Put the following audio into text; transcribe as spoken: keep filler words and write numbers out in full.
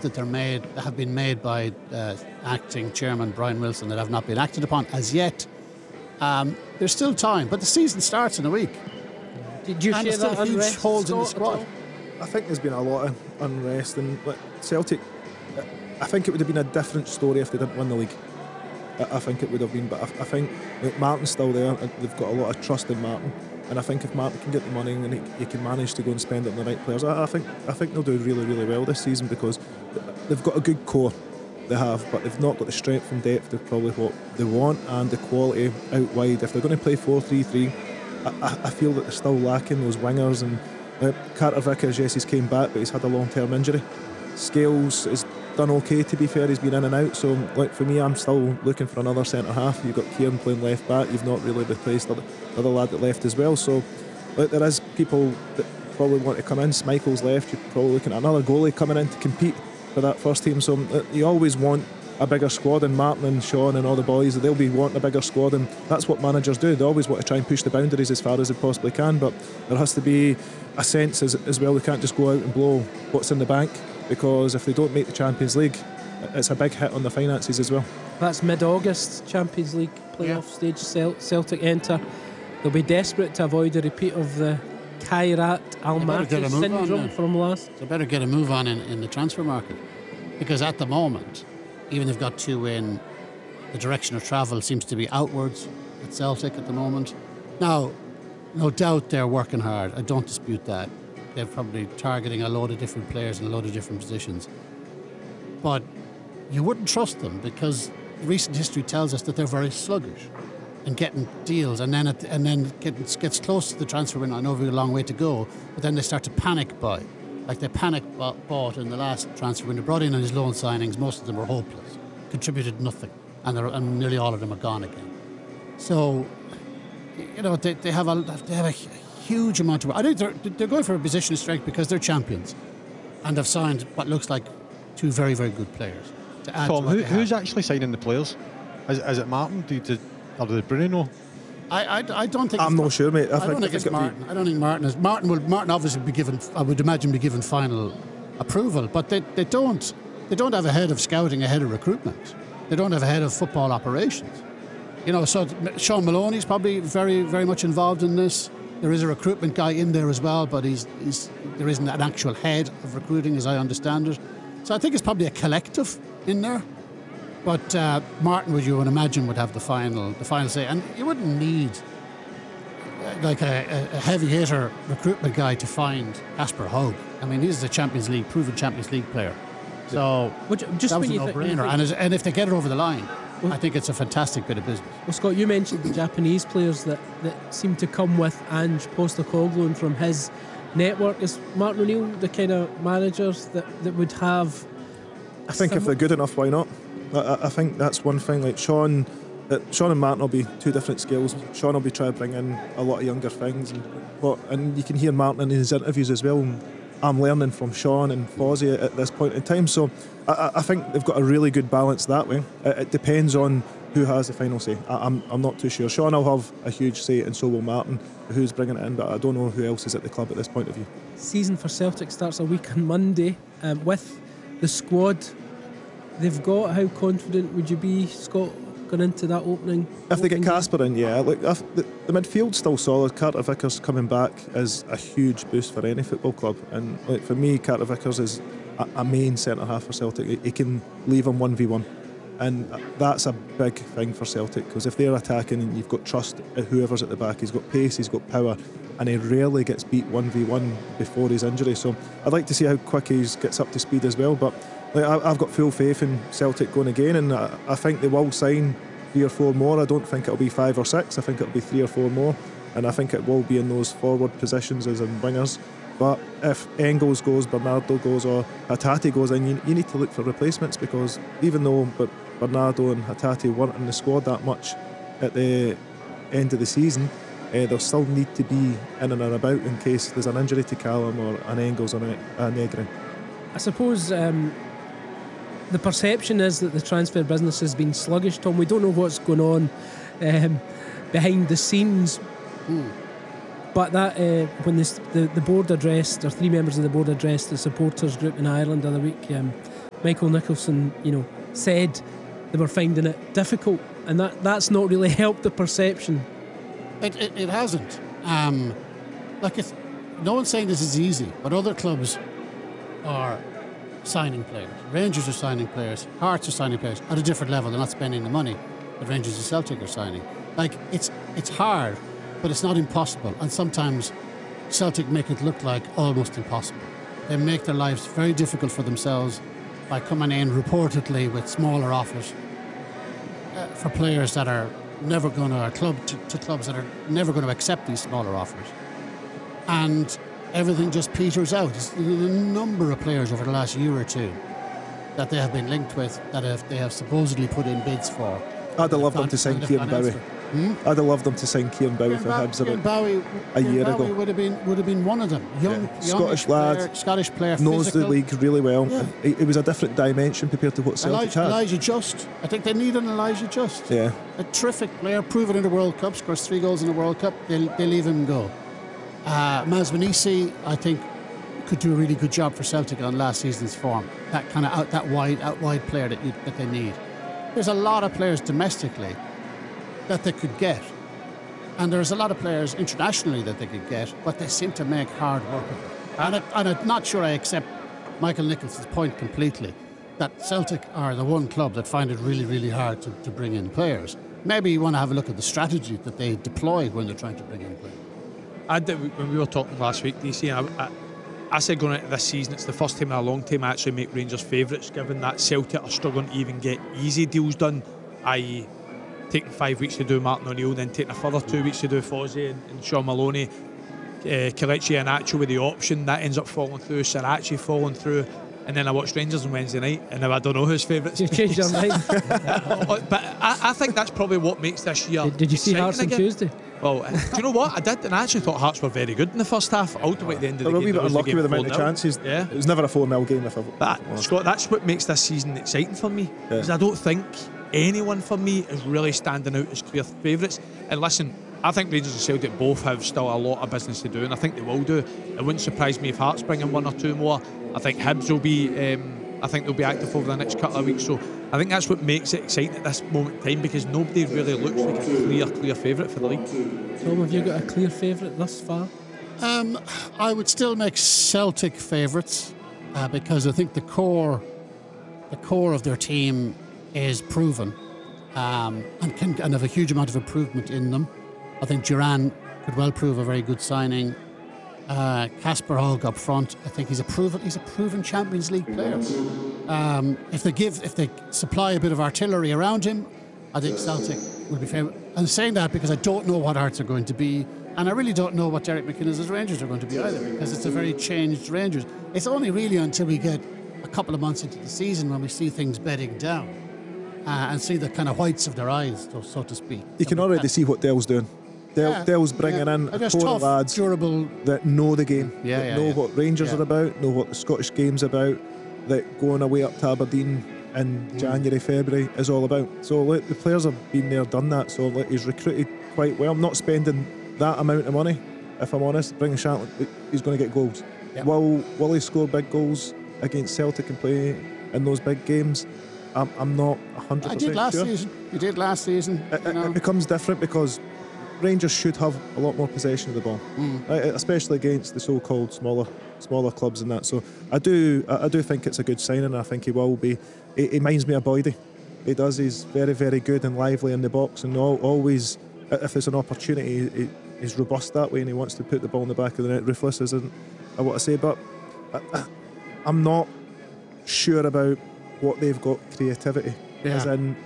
that they're made that have been made by uh, acting chairman Brian Wilson that have not been acted upon as yet. Um, there's still time, but the season starts in a week. Did you and share there's still that huge unrest, holes in the Scott, at squad. all? I think there's been a lot of unrest, and like, Celtic, I think it would have been a different story if they didn't win the league. I, I think it would have been, but I, I think like, Martin's still there, and they've got a lot of trust in Martin. And I think if Martin can get the money and he, he can manage to go and spend it on the right players, I, I think I think they'll do really, really well this season, because they've got a good core, they have, but they've not got the strength and depth of probably what they want, and the quality out wide. If they're going to play four three three, I, I feel that they're still lacking those wingers. And uh, Carter Vickers, yes, he's came back, but he's had a long-term injury. Scales is done okay, to be fair, he's been in and out, so like for me, I'm still looking for another centre half. You've got Kieran playing left back, you've not really replaced the other lad that left as well, so like, there is people that probably want to come in. Michael's left, you're probably looking at another goalie coming in to compete for that first team, so uh, you always want a bigger squad, and Martin and Sean and all the boys, they'll be wanting a bigger squad, and that's what managers do. They always want to try and push the boundaries as far as they possibly can, but there has to be a sense as, as well. They can't just go out and blow what's in the bank, because if they don't make the Champions League, it's a big hit on the finances as well. That's mid-August, Champions League playoff Yeah. stage. Cel- Celtic enter. They'll be desperate to avoid a repeat of the Kairat better get a Almaty move on syndrome now. from last. They better get a move on in, in the transfer market, because at the moment, even if they've got two in, the direction of travel seems to be outwards at Celtic at the moment. Now, no doubt they're working hard. I don't dispute that. They're probably targeting a load of different players in a load of different positions. But you wouldn't trust them, because recent history tells us that they're very sluggish in getting deals, and then at, and then gets, gets close to the transfer window. I know we've a long way to go, but then they start to panic buy. Like they panic bought in the last transfer window, brought in on his loan signings. Most of them were hopeless, contributed nothing, and, they're, and nearly all of them are gone again. So, you know, they, they have a they have a huge amount of. I think they're they're going for a position of strength because they're champions, and they've signed what looks like two very very good players to add. Tom, to what who, they who's have. actually signing the players? Is, is it Martin? Do, do, or did Bruno know? I, I, I don't think. I'm it's- not sure, mate. I I, think- don't I think it's think it'll be- Martin. I don't think Martin is. Martin will. Martin obviously be given. I would imagine be given final approval, but they, they don't. They don't have a head of scouting, a head of recruitment. They don't have a head of football operations. You know, so Sean Maloney's probably very, very much involved in this. There is a recruitment guy in there as well, but he's, he's there isn't an actual head of recruiting, as I understand it. So I think it's probably a collective in there. But uh, Martin, would you would imagine, would have the final, the final say, and you wouldn't need uh, like a, a heavy hitter recruitment guy to find Casper Hogue. I mean, he's a Champions League, proven Champions League player. So Which, just that when was a you thi- when you no-brainer. think- And, as- and if they get it over the line, I think it's a fantastic bit of business. Well, Scott, you mentioned the Japanese players that, that seem to come with Ange Postecoglou and from his network. Is Martin O'Neill the kind of managers that, that would have? I think if they're good enough, why not? I, I- I think that's one thing. Like Sean, uh, Sean and Martin will be two different skills. Sean will be trying to bring in a lot of younger things, and what, and you can hear Martin in his interviews as well. I'm learning from Sean and Fozzie at this point in time, so I, I think they've got a really good balance that way. It, it depends on who has the final say. I, I'm I'm not too sure. Sean will have a huge say, and so will Martin, who's bringing it in. But I don't know who else is at the club at this point of view. Season for Celtic starts a week on Monday um, with the squad they've got. How confident would you be, Scott, going into that opening? If they get opening Casper in, yeah. Look, if the, the midfield's still solid. Carter Vickers coming back is a huge boost for any football club. And like for me, Carter Vickers is a, a main centre half for Celtic. He, he can leave him one v one, and that's a big thing for Celtic, because if they're attacking and you've got trust in whoever's at the back, he's got pace, he's got power, and he rarely gets beat one v one before his injury. So I'd like to see how quick he gets up to speed as well. But like, I, I've got full faith in Celtic going again, and I, I think they will sign three or four more. I don't think it'll be five or six. I think it'll be three or four more, and I think it will be in those forward positions as in wingers. But if Engels goes, Bernardo goes, or Hatate goes, then you, you need to look for replacements, because even though but Bernardo and Hatate weren't in the squad that much at the end of the season, uh, they'll still need to be in and about in case there's an injury to Callum or an Engels or a, a Negrin. I suppose um, the perception is that the transfer business has been sluggish, Tom. We don't know what's going on um, behind the scenes. Mm. But that uh, when this, the, the board addressed, or three members of the board addressed the supporters group in Ireland the other week, um, Michael Nicholson, you know, said they were finding it difficult, and that, that's not really helped the perception. It, it, it hasn't. Um, like, it's, no one's saying this is easy, but other clubs are signing players. Rangers are signing players. Hearts are signing players at a different level. They're not spending the money that Rangers and Celtic are signing. Like, it's it's hard, but it's not impossible. And sometimes Celtic make it look like almost impossible. They make their lives very difficult for themselves by coming in reportedly with smaller offers uh, for players that are never going to, or club to, to clubs that are never going to accept these smaller offers. And everything just peters out. There's a number of players over the last year or two that they have been linked with, that have, they have supposedly put in bids for. I'd have loved them to sign Kieran Bowie. Hmm? I'd have loved them to sign Kieran Bowie for Hibs Kieran about Bowie, a Kieran year Bowie ago. would have been would have been one of them. Young, Yeah. youngish Scottish lad, player, Scottish player, knows physical. the league really well. Yeah. And It, it was a different dimension compared to what Celtic Elijah, had. Elijah Just. I think they need an Elijah Just. Yeah. A terrific player, proven in the World Cup, scores three goals in the World Cup. They they leave him go. Uh, Maz Manisi, I think, could do a really good job for Celtic on last season's form. That kind of out that wide out wide player that you, that they need. There's a lot of players domestically that they could get, and there's a lot of players internationally that they could get, but they seem to make hard work of it. And, I, and I'm not sure I accept Michael Nicholson's point completely, that Celtic are the one club that find it really, really hard to, to bring in players. Maybe you want to have a look at the strategy that they deploy when they're trying to bring in players. I did, when we were talking last week, D C, I, I, I said going into this season, it's the first time in a long time I actually make Rangers favourites, given that Celtic are struggling to even get easy deals done, that is taking five weeks to do Martin O'Neill, then taking a further two weeks to do Fozzie and, and Sean Maloney, uh, Kelechi and Acho with the option, that ends up falling through, Sarachi falling through, and then I watched Rangers on Wednesday night, and now I don't know whose favourites. You changed your mind. But I, I think that's probably what makes this year. Did, did you see exciting Hearts on again. Tuesday? Well, do you know what? I did, and I actually thought Hearts were very good in the first half. Ultimately, at the end of They the were a game, wee they bit lose the unlucky game with the amount of four nil. chances. Yeah. It was never a four nil game if I But was. Scott, that's what makes this season exciting for me. Because I don't think anyone for me is really standing out as clear favourites. And listen, I think Rangers and Celtic both have still a lot of business to do, and I think they will do. It wouldn't surprise me if Hearts bring in one or two more. I think Hibs will be. Um, I think they'll be active over the next couple of weeks. So I think that's what makes it exciting at this moment in time, because nobody really looks like a clear, clear favourite for the league. Tom, have you got a clear favourite thus far? Um, I would still make Celtic favourites uh, because I think the core, the core of their team is proven um, and can and have a huge amount of improvement in them. I think Duran could well prove a very good signing. Uh, Kasper Hogg up front, I think he's a proven he's a proven Champions League player. Um, if they give if they supply a bit of artillery around him, I think Celtic will be favourite. I'm saying that because I don't know what Hearts are going to be, and I really don't know what Derek McInnes' Rangers are going to be either, because it's a very changed Rangers. It's only really until we get a couple of months into the season when we see things bedding down uh, and see the kind of whites of their eyes, so, so to speak. You can already see what Dell's doing. Del, Yeah, Dell's bringing yeah. in And a there's core tough, of lads durable. that know the game, Yeah, that yeah, know yeah. what Rangers Yeah. are about, know what the Scottish game's about, that going away up to Aberdeen in Mm. January, February is all about. So like, the players have been there, done that. So like, he's recruited quite well. I'm not spending that amount of money, if I'm honest. Bringing Shantley, he's going to get goals. Yeah. Will Will he score big goals against Celtic and play in those big games? I'm, I'm not one hundred I percent did last sure. season. You did last season. It, you it- know. it becomes different because Rangers should have a lot more possession of the ball, Mm. right, especially against the so-called smaller smaller clubs and that. So I do I I do think it's a good signing, and I think he will be. He, he reminds me of Boydie. He does. He's very very good and lively in the box, and al- always if there's an opportunity, he, he's robust that way, and he wants to put the ball in the back of the net. Ruthless isn't I want to say, but I, I, I'm not sure about what they've got creativity. Yeah. As in,